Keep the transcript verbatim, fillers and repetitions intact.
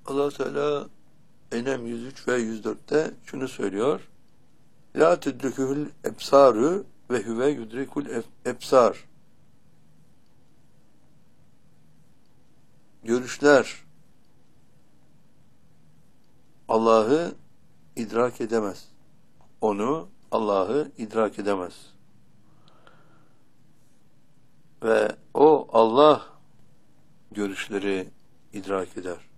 Allah Teala En'am yüz üç ve yüz dörtte şunu söylüyor. La tudrikuhul ebsaru ve huve yudrikul ebsar. Görüşler Allah'ı idrak edemez. Onu, Allah'ı idrak edemez. Ve o Allah görüşleri idrak eder.